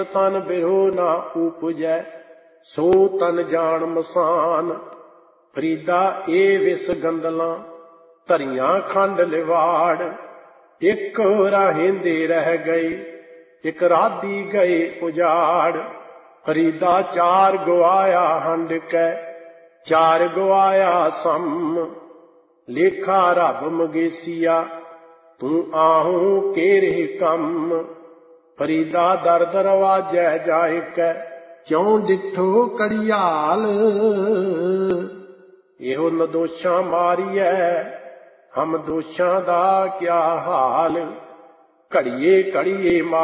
तन बिहो ना उपजै सो तन जान मसान। फरीदा ए विस गंदलां धरियां खंड लिवाड़। एक राहिंदे रह गए एक राधी गए उजाड़। फरीदा चार गवाया हंड कै चार गवाया सम। लेखा रब मगेसिया तू आहूं केरे कम। फरीदा दर दरवाजै जाए कै क्यों डिठो कड़ियाल। ਇਹੋ ਨਦੋਸ਼ਾਂ ਮਾਰੀਐ ਹਮ ਦੋਸ਼ਾਂ ਦਾ ਕਿਆ ਹਾਲ। ਘੜੀਏ ਘੜੀਏ